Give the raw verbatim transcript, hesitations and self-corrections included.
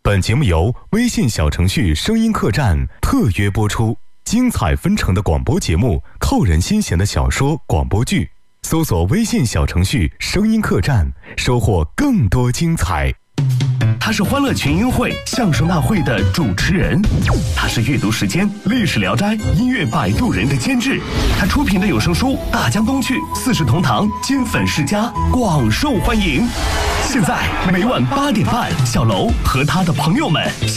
本节目由微信小程序声音客栈特约播出，精彩纷呈的广播节目，扣人心弦的小说广播剧，搜索微信小程序声音客栈，收获更多精彩。 他是欢乐群英会相声大会的主持人，他是阅读时间历史聊斋音乐摆渡人的监制，他出品的有声书《大江东去》四世同堂金粉世家广受欢迎。现在每晚八点半，小楼和他的朋友们